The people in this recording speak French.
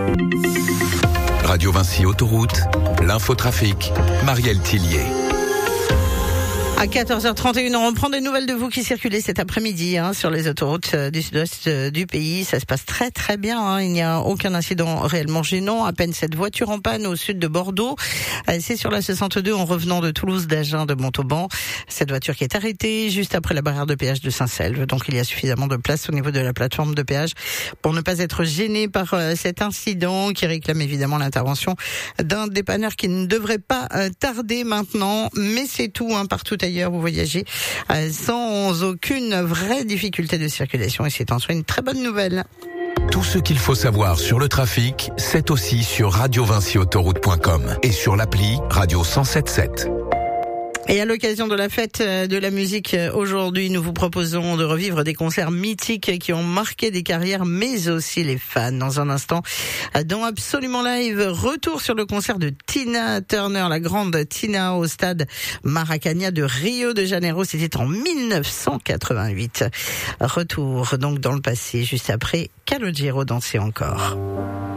Radio Vinci Autoroute, l'infotrafic, Marielle Tillier. À 14h31, on reprend des nouvelles de vous qui circulez cet après-midi sur les autoroutes du sud-ouest du pays. Ça se passe très très bien. Il n'y a aucun incident réellement gênant. À peine cette voiture en panne au sud de Bordeaux. C'est sur la 62 en revenant de Toulouse, d'Agen, de Montauban. Cette voiture qui est arrêtée juste après la barrière de péage de Saint-Selve. Donc il y a suffisamment de place au niveau de la plateforme de péage pour ne pas être gêné par cet incident qui réclame évidemment l'intervention d'un dépanneur qui ne devrait pas tarder maintenant. Mais c'est tout, partout ailleurs vous voyagez sans aucune vraie difficulté de circulation et c'est en soi une très bonne nouvelle. Tout ce qu'il faut savoir sur le trafic, c'est aussi sur radiovinciautoroute.com et sur l'appli Radio 107.7. Et à l'occasion de la fête de la musique aujourd'hui, nous vous proposons de revivre des concerts mythiques qui ont marqué des carrières, mais aussi les fans. Dans un instant, dans Absolument Live, retour sur le concert de Tina Turner, la grande Tina au stade Maracanã de Rio de Janeiro. C'était en 1988. Retour donc dans le passé, juste après Calogero danser encore.